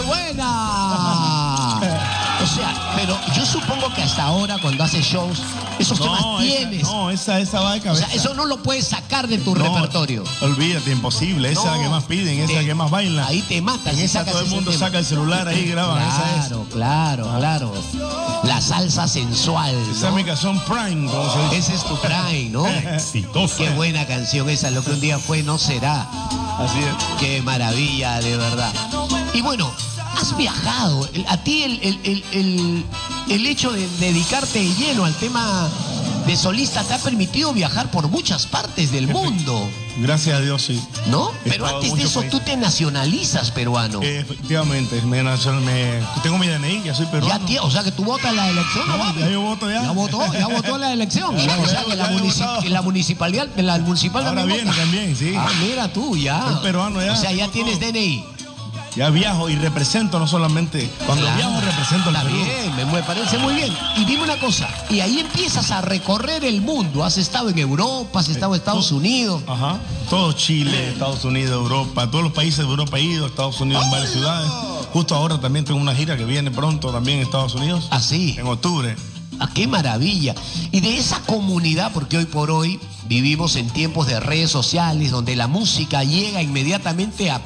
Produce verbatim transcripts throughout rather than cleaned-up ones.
buena! O sea, pero yo supongo que hasta ahora cuando haces shows, esos No, temas esa- tienes. no, esa, esa va de O cabeza. sea, eso no lo puedes sacar de tu No, repertorio. Olvídate, imposible. Esa es la que más piden, esa es la te- que más bailan. Ahí te matas. En si esa sacas todo el ese mundo tema. saca el celular ahí y graba. Esa es. Claro, claro, claro. La salsa sensual, Esa es ¿no? mi canción Prime, como se dice. Ese es tu prime, ¿no? Exitosa. Qué buena canción esa, lo que un día fue no será. Así es. Qué maravilla, de verdad. Y bueno, has viajado. El- A ti el, el, el, el, el hecho de dedicarte de lleno al tema de solista te ha permitido viajar por muchas partes del mundo, Gracias a Dios, sí. ¿no? He Pero estado en antes de muchos eso tú países. te nacionalizas peruano. Eh, efectivamente, me, nacional- me- tengo mi D N I, ya soy Ya, peruano. tío, o sea que tú votas en la elección, ¿no, Ya, papi? ya yo voto ya. Ya votó, ya votó en la elección. Ya, o ya, sea que la, ya he munici- votado. en la municipalidad, en la municipal Ahora también viene vota. también, sí. Ah, mira tú, ya. Soy peruano ya, O sea, ya tengo tienes todo. D N I. Ya viajo y represento, no solamente. Cuando Claro. viajo represento el Está Perú. bien, me, me parece muy bien. Y dime una cosa, y ahí empiezas a recorrer el mundo. Has estado en Europa, has estado en Estados Unidos. Ajá. Todo Chile, Estados Unidos, Europa, todos los países de Europa he ido, Estados Unidos en varias ciudades. Justo ahora también tengo una gira que viene pronto también en Estados Unidos. Así. En octubre. Ah, qué maravilla. Y de esa comunidad, porque hoy por hoy vivimos en tiempos de redes sociales donde la música llega inmediatamente a,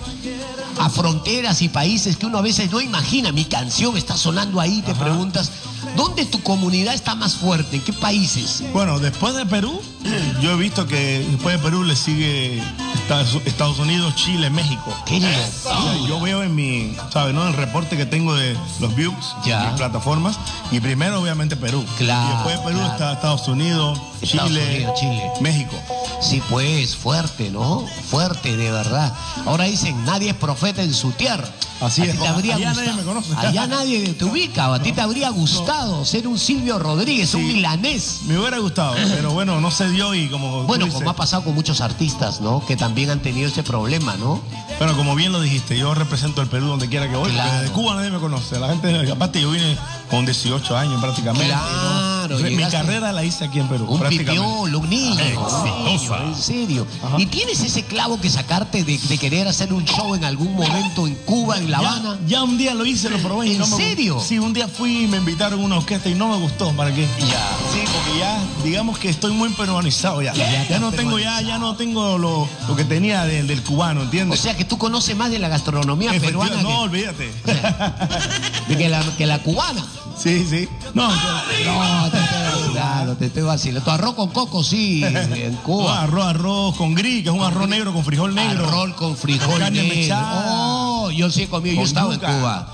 a fronteras y países que uno a veces no imagina. Mi canción está sonando ahí, te Ajá. preguntas, ¿dónde tu comunidad está más fuerte? ¿En qué países? Bueno, después de Perú, yo he visto que después de Perú le sigue Estados- Estados Unidos, Chile, México. Qué O sea, locura. yo veo en mi, ¿sabes? ¿No? El reporte que tengo de los views, Ya. en mis plataformas, y primero obviamente Perú. Claro, Y después de Perú claro. está Estados Unidos, Estados Chile, Unidos, Chile. México. Sí, pues, fuerte, ¿no? Fuerte, de verdad. Ahora dicen, nadie es profeta en su tierra. Así a es, ti te como habría allá gustado- nadie me conoce. Allá nadie te ubica. A ti te habría gustado ser un Silvio Rodríguez, un Sí. milanés. Me hubiera gustado, pero bueno, no se dio y como tú Bueno, dices, como ha pasado con muchos artistas, ¿no? Que también han tenido ese problema, ¿no? bueno, como bien lo dijiste, yo represento el Perú donde quiera que voy, Claro. porque desde Cuba nadie me conoce. La gente, aparte yo vine con dieciocho años prácticamente. Claro, ¿no? Mi llegaste- carrera la hice aquí en Perú, Un prácticamente. pipiolo, un niño. Exitosa. En serio. Ajá. ¿Y tienes ese clavo que sacarte de, de querer hacer un show en algún momento en Cuba, en La Habana? Ya, ya un día lo hice, lo probé y ¿En no me serio? gustó. Sí, un día fui y me invitaron a una orquesta y no me gustó. ¿Para qué? Ya. Sí, porque ya, digamos que estoy muy peruanizado ya. Ya, Ya, ya no estás tengo ya, ya no tengo lo, lo que tenía del, del cubano, O ¿entiendes? sea que tú conoces más de la gastronomía Efectiva- peruana no, que- olvídate. de que la, que la cubana. Sí, sí. No, No, te estoy vacilando, te estoy vacilando. Tu arroz con coco, sí, en no, Cuba. arroz, arroz con gris, que es un arroz negro con frijol negro. Arroz con frijol Carne negro. mechada. Oh, yo sí he comido, yo Con estaba en yuca. Cuba.